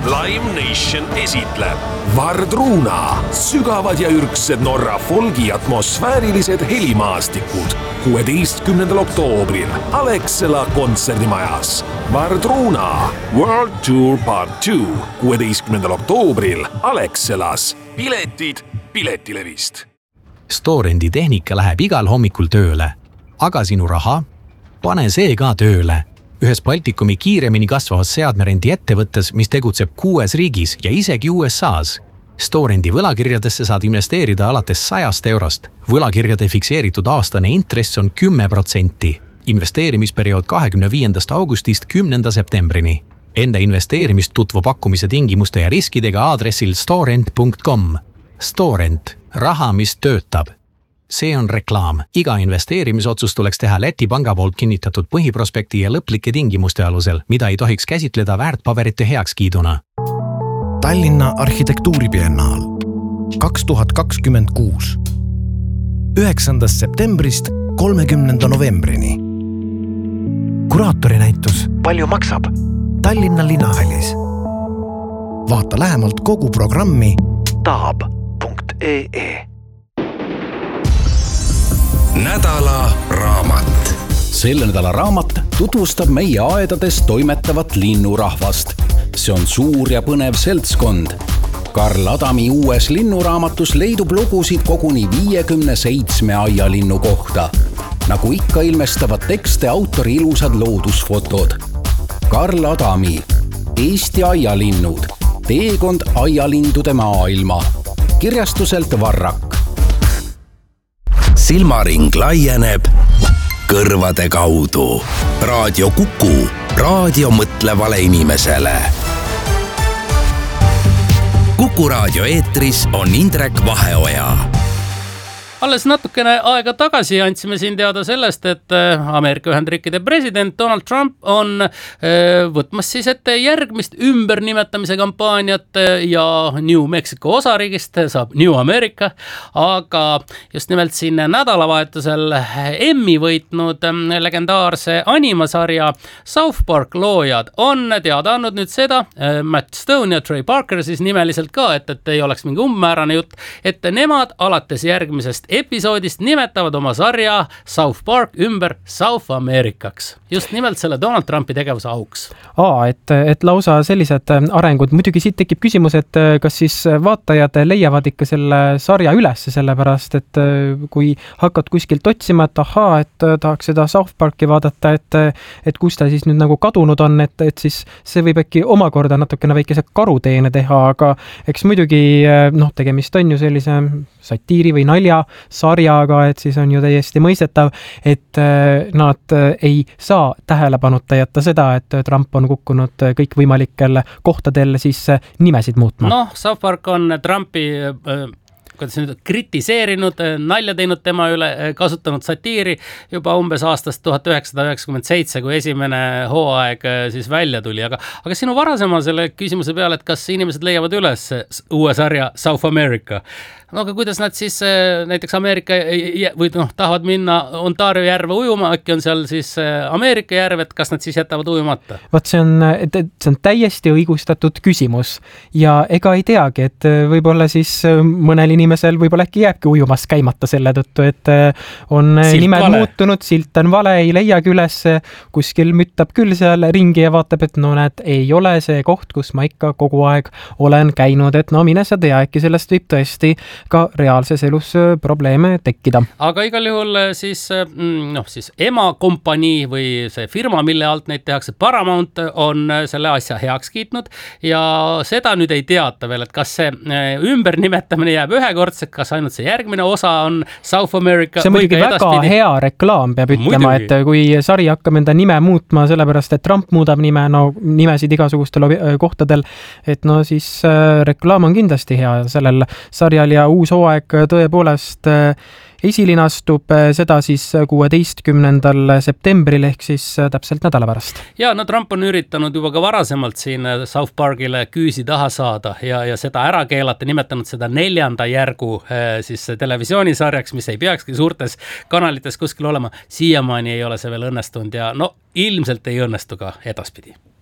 Live Nation esitleb Vardruna, sügavad ja ürgsed Norra folgi atmosfäärilised helimaastikud 16. oktoobril Alexela kontserdimajas. Vardruna World Tour Part 2 16. oktoobril Alexelas. Piletid Piletilevist. Storendi tehnika läheb igal hommikul tööle, aga sinu raha? Pane see ka tööle. Ühes Baltikumi kiiremini kasvavas seadmerendi ettevõttes, mis tegutseb 6 riigis ja isegi USA's. Storendi võlakirjadesse saad investeerida alates 100 eurost. Võlakirjade fikseeritud aastane intress on 10%. Investeerimisperiood 25. augustist 10. septembrini. Enda investeerimist tutvu pakkumise tingimuste ja riskidega aadressil storent.com. Storent. Raha, mis töötab. See on reklaam. Iga investeerimisotsus tuleks teha Läti panga poolt kinnitatud põhiprospekti ja lõplike tingimuste alusel, mida ei tohiks käsitleda väärtpaberite heakskiiduna. Tallinna arhitektuuribiennaal 2026 9. septembrist 30. novembrini. Kuraatori-näitus Palju maksab? Tallinna Linnahallis. Vaata lähemalt kogu programmi taab.ee. Nädala raamat. Selle nädala raamat tutvustab meie aedades toimetavat linnurahvast. See on suur ja põnev seltskond. Karl Adami uues linnuraamatus leidub lugusid koguni 57 aialinnu kohta. Nagu ikka ilmestavad tekste autori ilusad loodusfotod. Karl Adami, Eesti aialinnud, teekond aialindude maailma. Kirjastuselt Varrak. Silmaring laieneb kõrvade kaudu. Raadio Kuku, raadio mõtlevale inimesele. Kuku raadio eetris on Indrek Vaheoja. Alles natukene aega tagasi andsime siin teada sellest, et Ameerika Ühendriikide president Donald Trump on võtmas siis ette järgmist ümbernimetamise kampaaniat ja New Mexico osariigist saab New America, aga just nimelt siin nädalavahetusel Emmy võitnud legendaarse animasarja South Park loojad on teada andnud nüüd seda, Matt Stone ja Trey Parker siis nimeliselt ka, et ei oleks mingi umbmäärane jutt, et nemad alates järgmisest episoodist nimetavad oma sarja South Park ümber South Americaks. Just nimelt selle Donald Trumpi tegevuse auks. Et lausa sellised arengud. Muidugi siit tekib küsimus, et kas siis vaatajad leiavad ikka selle sarja üles, sellepärast, et kui hakkad kuskilt otsima, et et tahaks seda South Parki vaadata, et kus ta siis nüüd nagu kadunud on, et siis see võib äkki omakorda natukene väikese karuteene teha, aga eks muidugi tegemist on ju sellise satiiri või nalja sarjaga, et siis on ju täiesti mõistetav, et nad ei saa tähelepanuta jätta seda, et Trump on kukkunud kõikvõimalikel kohtadel siis nimesid muutma. South Park on Trumpi kritiseerinud, nalja teinud tema üle, kasutanud satiiri juba umbes aastast 1997, kui esimene hooaeg siis välja tuli. Aga sinu varasema selle küsimuse peale, et kas inimesed leiavad üles uue sarja South America? Aga kuidas nad siis näiteks Ameerika või tahavad minna Ontario järve ujuma, äkki on seal siis Ameerika järv, et kas nad siis jätavad ujumata? See on täiesti õigustatud küsimus ja ega ei teagi, et võib-olla siis mõnel inimesel võib-olla äkki jääbki ujumas käimata selle tõttu, et on silt nimed vale. Muutunud, silt on vale, ei leiagi üles, kuskil müttab küll seal ringi ja vaatab, et näed, ei ole see koht, kus ma ikka kogu aeg olen käinud, et mine sa tea, äkki sellest võib tõesti ka reaalses elus probleeme tekkida. Aga igal juhul siis emakompanii või see firma, mille alt neid tehakse, Paramount, on selle asja heaks kiitnud ja seda nüüd ei teata veel, et kas see ümbernimetamine jääb ühekordseks, kas ainult see järgmine osa on South America. See on muidugi väga hea reklaam, peab ütlema, et kui sari hakkab enda nime muutma, sellepärast, et Trump muudab nimesid igasugustel kohtadel, et siis reklaam on kindlasti hea sellel sarjal ja uus hooaeg tõepoolest esilinastub seda siis 16. septembril ehk siis täpselt nädala pärast. Ja Trump on üritanud juba ka varasemalt siin South Parkile küüsi taha saada ja seda ära keelata, nimetanud seda 4. järgu siis televisioonisarjaks, mis ei peakski suurtes kanalites kuskil olema. Siiamaani ei ole see veel õnnestunud ja ilmselt ei õnnestu ka edaspidi.